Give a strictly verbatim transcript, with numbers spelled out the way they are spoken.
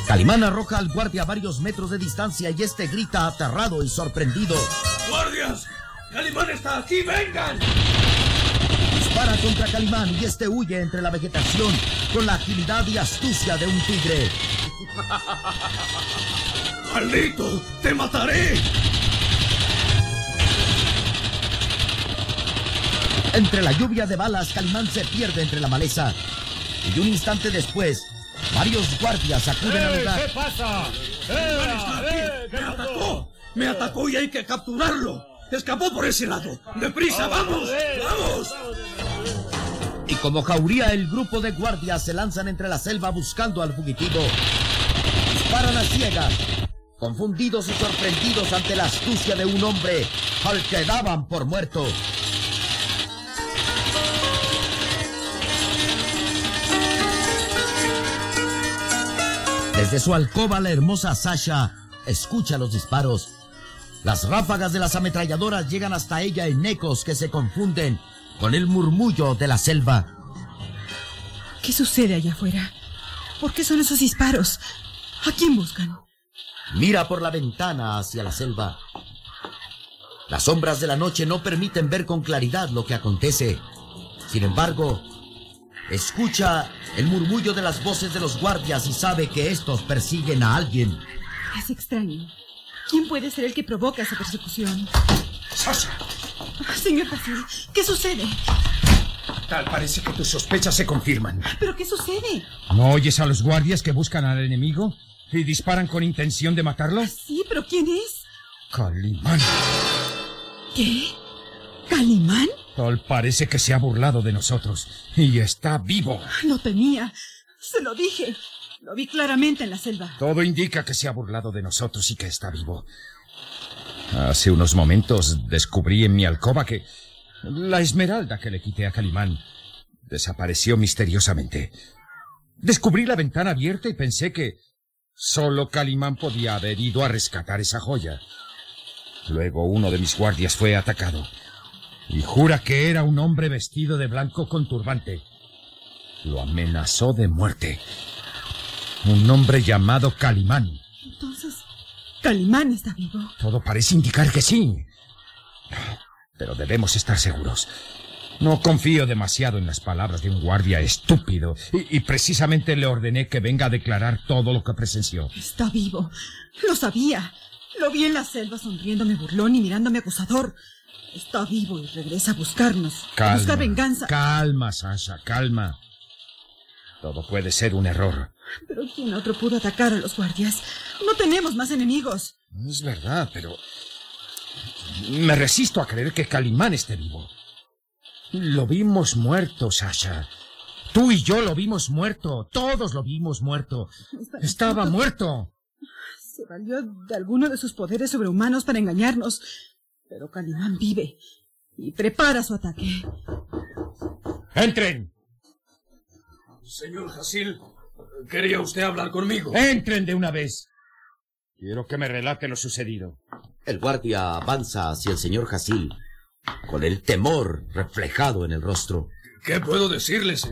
Calimán arroja al guardia a varios metros de distancia y este grita aterrado y sorprendido. ¡Guardias! ¡Calimán está aquí! ¡Vengan! Dispara contra Calimán y este huye entre la vegetación con la agilidad y astucia de un tigre. ¡Maldito! ¡Te mataré! Entre la lluvia de balas, Calimán se pierde entre la maleza. Y un instante después, varios guardias acuden ¡Eh, al lugar. ¿Qué pasa? ¡Calimán está aquí! ¡Eh, qué ¡Me pasó! atacó! ¡Me atacó y hay que capturarlo! ¡Escapó por ese lado! ¡Deprisa, vamos! eh, ¡Vamos! Y como jauría, el grupo de guardias se lanzan entre la selva buscando al fugitivo. Disparan a ciegas, confundidos y sorprendidos ante la astucia de un hombre al que daban por muerto. Desde su alcoba, la hermosa Sasha escucha los disparos. Las ráfagas de las ametralladoras llegan hasta ella en ecos que se confunden con el murmullo de la selva. ¿Qué sucede allá afuera? ¿Por qué son esos disparos? ¿A quién buscan? Mira por la ventana hacia la selva. Las sombras de la noche no permiten ver con claridad lo que acontece. Sin embargo, escucha el murmullo de las voces de los guardias y sabe que estos persiguen a alguien. Es extraño. ¿Quién puede ser el que provoca esa persecución? ¡Sasha! Señor Hasil, ¿qué sucede? Tal parece que tus sospechas se confirman. ¿Pero qué sucede? ¿No oyes a los guardias que buscan al enemigo y disparan con intención de matarlo? Sí, pero ¿quién es? Calimán. ¿Qué? ¿Calimán? Tal parece que se ha burlado de nosotros y está vivo. Lo tenía. Se lo dije. Lo vi claramente en la selva. Todo indica que se ha burlado de nosotros y que está vivo. Hace unos momentos descubrí en mi alcoba que la esmeralda que le quité a Calimán desapareció misteriosamente. Descubrí la ventana abierta y pensé que solo Calimán podía haber ido a rescatar esa joya. Luego uno de mis guardias fue atacado y jura que era un hombre vestido de blanco con turbante. Lo amenazó de muerte. Un hombre llamado Calimán. Entonces, Calimán está vivo. Todo parece indicar que sí. Pero debemos estar seguros. No confío demasiado en las palabras de un guardia estúpido. Y, y precisamente le ordené que venga a declarar todo lo que presenció. Está vivo. Lo sabía. Lo vi en la selva sonriéndome burlón y mirándome acusador. Está vivo y regresa a buscarnos. Calma, a buscar venganza. Calma, Sasha, calma. Todo puede ser un error. Pero ¿quién otro pudo atacar a los guardias? No tenemos más enemigos. Es verdad, pero me resisto a creer que Calimán esté vivo. Lo vimos muerto, Sasha. Tú y yo lo vimos muerto. Todos lo vimos muerto. Estaba muerto. Se valió de alguno de sus poderes sobrehumanos para engañarnos. Pero Calimán vive y prepara su ataque. ¡Entren! Señor Hasil, ¿quería usted hablar conmigo? ¡Entren de una vez! Quiero que me relate lo sucedido. El guardia avanza hacia el señor Hasil, con el temor reflejado en el rostro. ¿Qué puedo decirle, señor?